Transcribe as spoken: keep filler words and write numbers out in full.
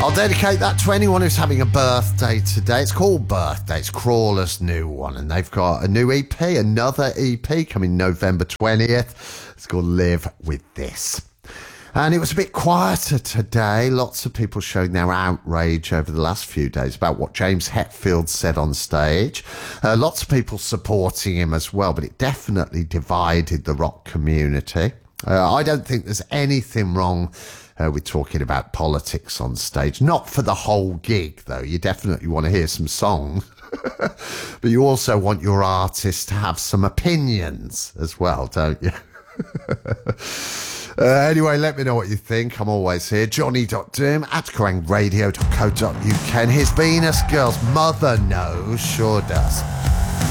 I'll dedicate that to anyone who's having a birthday today. It's called Birthday. It's Crawler's new one, and they've got a new E P, another E P coming November twentieth. It's called Live With This. And it was a bit quieter today. Lots of people showing their outrage over the last few days about what James Hetfield said on stage. Uh, lots of people supporting him as well, but it definitely divided the rock community. Uh, I don't think there's anything wrong uh, with talking about politics on stage. Not for the whole gig, though. You definitely want to hear some songs. But you also want your artist to have some opinions as well, don't you? Uh, anyway, let me know what you think. I'm always here. Johnny dot doom at kerrang radio dot co dot uk. And his Venus Girls, Mother knows, sure does.